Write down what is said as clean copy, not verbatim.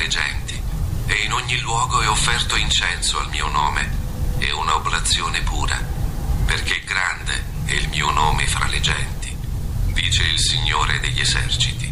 le genti, e in ogni luogo è offerto incenso al mio nome e una oblazione pura, perché grande è il mio nome fra le genti, dice il Signore degli eserciti.